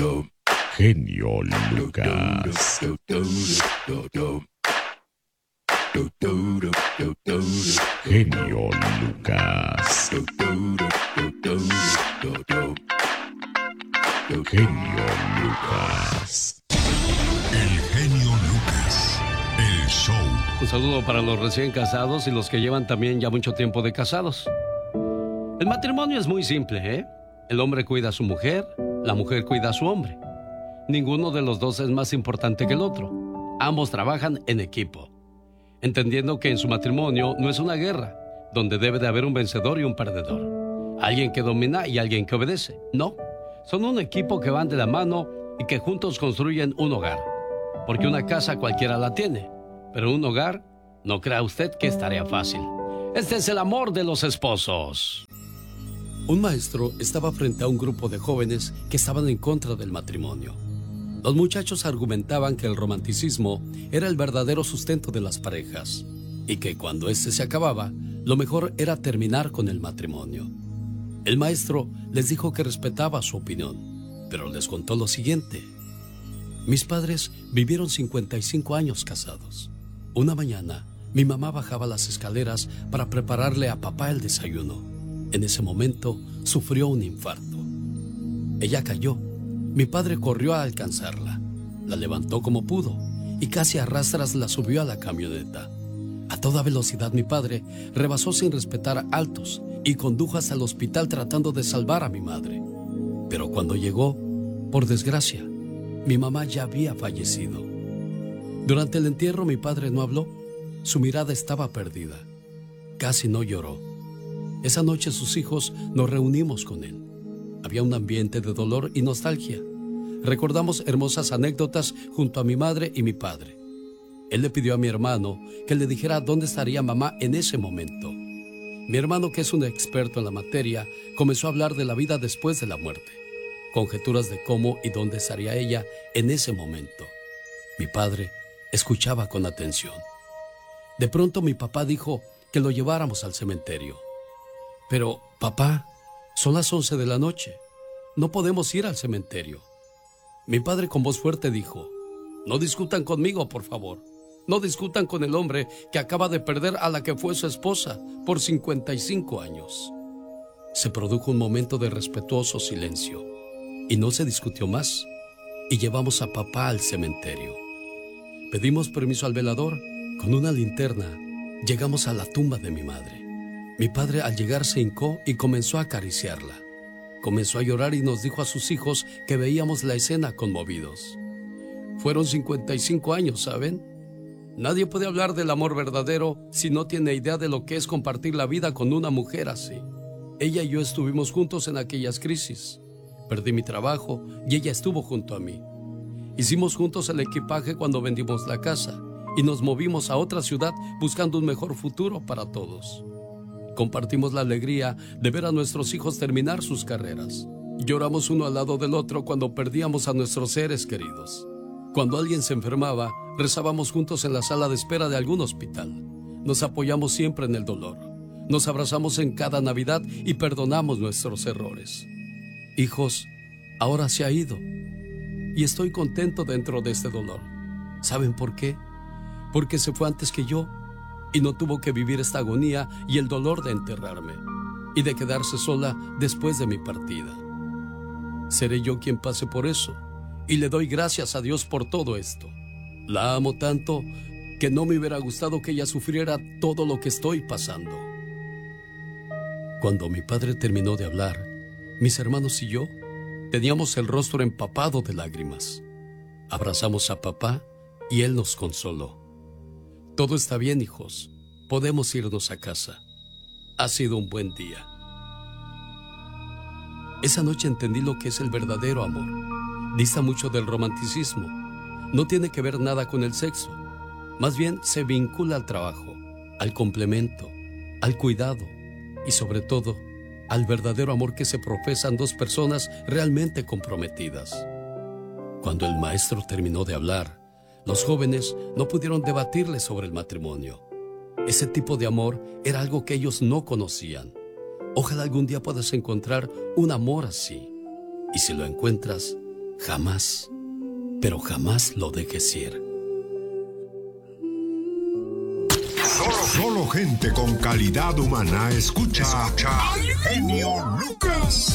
Genio Lucas. Genio Lucas. Genio Lucas. El genio Lucas. El show. Un saludo para los recién casados y los que llevan también ya mucho tiempo de casados. El matrimonio es muy simple, ¿eh? El hombre cuida a su mujer, la mujer cuida a su hombre. Ninguno de los dos es más importante que el otro. Ambos trabajan en equipo, entendiendo que en su matrimonio no es una guerra, donde debe de haber un vencedor y un perdedor. Alguien que domina y alguien que obedece. No, son un equipo que van de la mano y que juntos construyen un hogar. Porque una casa cualquiera la tiene, pero un hogar, no crea usted que es tarea fácil. Este es el amor de los esposos. Un maestro estaba frente a un grupo de jóvenes que estaban en contra del matrimonio. Los muchachos argumentaban que el romanticismo era el verdadero sustento de las parejas y que cuando éste se acababa, lo mejor era terminar con el matrimonio. El maestro les dijo que respetaba su opinión, pero les contó lo siguiente. Mis padres vivieron 55 años casados. Una mañana, mi mamá bajaba las escaleras para prepararle a papá el desayuno. En ese momento, sufrió un infarto. Ella cayó. Mi padre corrió a alcanzarla. La levantó como pudo y casi a rastras la subió a la camioneta. A toda velocidad mi padre rebasó sin respetar altos y condujo hasta el hospital tratando de salvar a mi madre. Pero cuando llegó, por desgracia, mi mamá ya había fallecido. Durante el entierro mi padre no habló. Su mirada estaba perdida. Casi no lloró. Esa noche sus hijos nos reunimos con él. Había un ambiente de dolor y nostalgia. Recordamos hermosas anécdotas junto a mi madre y mi padre. Él le pidió a mi hermano que le dijera dónde estaría mamá en ese momento. Mi hermano, que es un experto en la materia, comenzó a hablar de la vida después de la muerte. Conjeturas de cómo y dónde estaría ella en ese momento. Mi padre escuchaba con atención. De pronto mi papá dijo que lo lleváramos al cementerio. Pero, papá, son las 11 de la noche. No podemos ir al cementerio. Mi padre con voz fuerte dijo, no discutan conmigo, por favor. No discutan con el hombre que acaba de perder a la que fue su esposa por 55 años. Se produjo un momento de respetuoso silencio y no se discutió más. Y llevamos a papá al cementerio. Pedimos permiso al velador. Con una linterna llegamos a la tumba de mi madre. Mi padre al llegar se hincó y comenzó a acariciarla. Comenzó a llorar y nos dijo a sus hijos que veíamos la escena conmovidos. Fueron 55 años, ¿saben? Nadie puede hablar del amor verdadero si no tiene idea de lo que es compartir la vida con una mujer así. Ella y yo estuvimos juntos en aquellas crisis. Perdí mi trabajo y ella estuvo junto a mí. Hicimos juntos el equipaje cuando vendimos la casa y nos movimos a otra ciudad buscando un mejor futuro para todos. Compartimos la alegría de ver a nuestros hijos terminar sus carreras. Lloramos uno al lado del otro cuando perdíamos a nuestros seres queridos. Cuando alguien se enfermaba, rezábamos juntos en la sala de espera de algún hospital. Nos apoyamos siempre en el dolor. Nos abrazamos en cada Navidad y perdonamos nuestros errores. Hijos, ahora se ha ido. Y estoy contento dentro de este dolor. ¿Saben por qué? Porque se fue antes que yo y no tuvo que vivir esta agonía y el dolor de enterrarme y de quedarse sola después de mi partida. Seré yo quien pase por eso y le doy gracias a Dios por todo esto. La amo tanto que no me hubiera gustado que ella sufriera todo lo que estoy pasando. Cuando mi padre terminó de hablar, mis hermanos y yo teníamos el rostro empapado de lágrimas. Abrazamos a papá y él nos consoló. Todo está bien, hijos. Podemos irnos a casa. Ha sido un buen día. Esa noche entendí lo que es el verdadero amor. Dista mucho del romanticismo. No tiene que ver nada con el sexo. Más bien se vincula al trabajo, al complemento, al cuidado y sobre todo al verdadero amor que se profesan dos personas realmente comprometidas. Cuando el maestro terminó de hablar, los jóvenes no pudieron debatirle sobre el matrimonio. Ese tipo de amor era algo que ellos no conocían. Ojalá algún día puedas encontrar un amor así. Y si lo encuentras, jamás, pero jamás lo dejes ir. Solo gente con calidad humana escucha al genio Lucas.